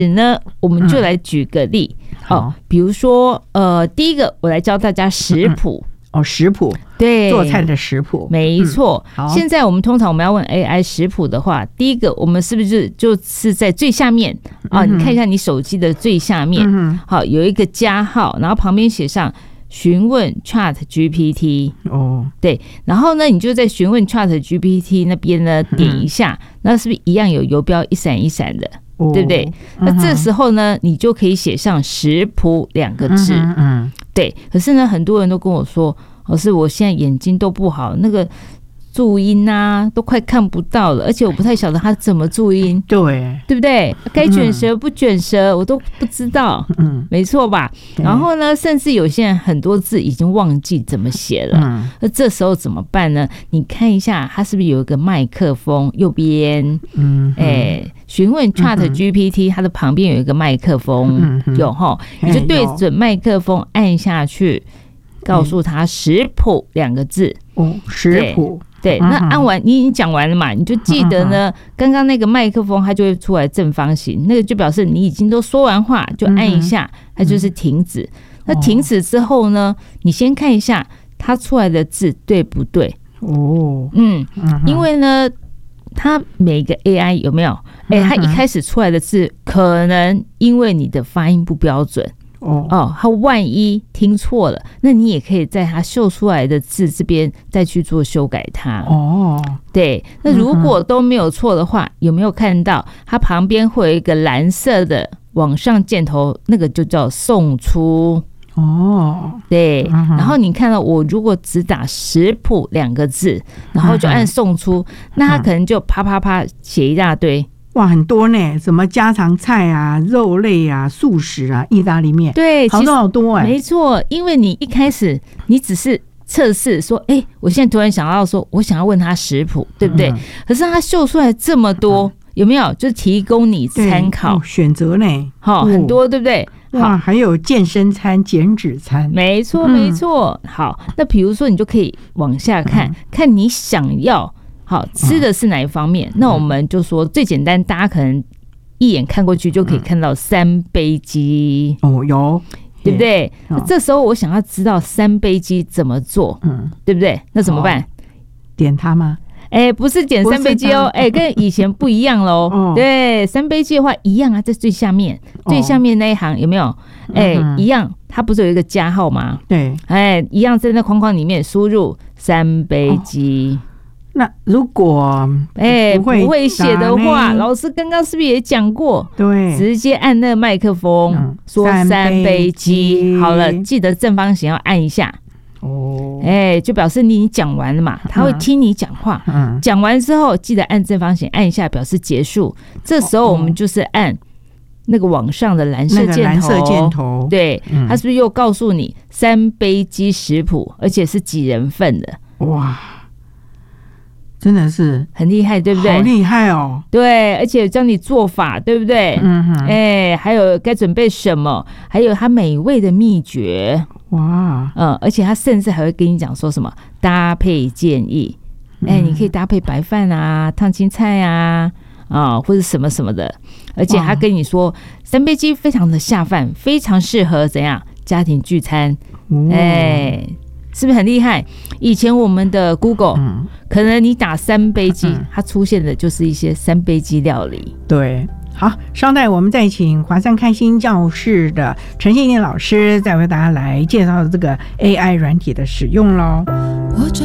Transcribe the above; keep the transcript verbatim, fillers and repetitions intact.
呢，我们就来举个例、嗯、哦，比如说呃，第一个我来教大家食谱、 嗯、哦，食谱， 对， 做菜的食谱， 没错、 嗯。 现在我们通常我们要问 A I 食谱的话，第一个我们是不是就是在最下面啊、嗯？你看一下你手机的最下面，嗯、好，有一个加号，然后旁边写上询问 Chat G P T 哦，对，然后呢，你就在询问 Chat G P T 那边呢点一下，那、嗯、是不是一样有游标一闪一闪的？对不对？那这时候呢，你就可以写上食谱两个字。嗯, 嗯，对。可是呢，很多人都跟我说，老师，我现在眼睛都不好，那个注音啊都快看不到了，而且我不太晓得它怎么注音， 对， 对不对？该卷舌不卷舌，我都不知道，嗯，没错吧？然后呢，甚至有些人很多字已经忘记怎么写了，嗯，那这时候怎么办呢？你看一下，它是不是有一个麦克风？右边，嗯，哎，询问 Chat G P T，、嗯、它的旁边有一个麦克风，嗯、有齁，你就对准麦克风按下去，告诉他食谱两个字。 哦，食谱。 对，那按完你已经讲完了嘛，你就记得呢，刚刚那个麦克风它就会出来正方形，那个就表示你已经都说完话，就按一下，它就是停止。那停止之后呢，你先看一下它出来的字对不对？哦，嗯，因为呢，它每个 A I 有没有？哎，它一开始出来的字，可能因为你的发音不标准。哦哦，他万一听错了，那你也可以在他秀出来的字这边再去做修改它。哦，对，那如果都没有错的话，有没有看到它旁边会有一个蓝色的往上箭头，那个就叫送出。哦，对，然后你看到我如果只打食谱两个字，然后就按送出，那他可能就啪啪啪写一大堆。 哇，很多呢，什么家常菜啊、肉类啊、素食啊、意大利面， 对， 好多好多哎、欸。 没错，因为你一开始你只是测试说，哎、欸，我现在突然想到说，我想要问他食谱，对不对？嗯、可是他秀出来这么多，嗯、有没有？就提供你参考、 哦、选择呢， 好、哦，很多，对不对？ 哇，还有健身餐、减脂餐， 没错，没错。嗯、好，那比如说你就可以往下看，嗯、看你想要。好吃的是哪一方面、嗯、那我们就说最简单，大家可能一眼看过去就可以看到三杯鸡、 嗯、哦，有对不对、哦、那这时候我想要知道三杯鸡怎么做，嗯，对不对？那怎么办？ 点它吗？ 哎、欸，不是点三杯鸡哦，哎、欸，跟以前不一样喽、哦。对，三杯鸡的话一样啊，在最下面、哦、最下面那一行有没有？哎、欸嗯，一样，它不是有一个加号吗？ 对， 哎、欸，一样在那框框里面输入三杯鸡。哦， 那如果哎不会写的话，老师刚刚是不是也讲过？ 对， 直接按那个麦克风、嗯、说三杯鸡，好了，记得正方形要按一下。哦，哎，就表示你讲完了嘛，他会听你讲话。嗯，讲完之后记得按正方形按一下，表示结束。这时候我们就是按那个往上的蓝色箭头，那个蓝色箭头， 对，嗯、他是不是又告诉你三杯鸡食谱，而且是几人份的？哇！ 真的是很厉害，对不对？ 好厉害哦！ 对，而且教你做法，对不对？嗯哼，哎，还有该准备什么，还有它美味的秘诀。哇，嗯，而且他甚至还会跟你讲说什么搭配建议，哎、嗯，你可以搭配白饭啊、烫青菜啊，啊，或者什么什么的。而且他跟你说，三杯鸡非常的下饭，非常适合怎样家庭聚餐，哎、哦。是不是很厉害？以前我们的 Google、嗯、可能你打三杯鸡、嗯、它出现的就是一些三杯鸡料理。 对，好，稍待我们再请华山开心教室的陈信念老师再为大家来介绍这个 A I 软体的使用咯。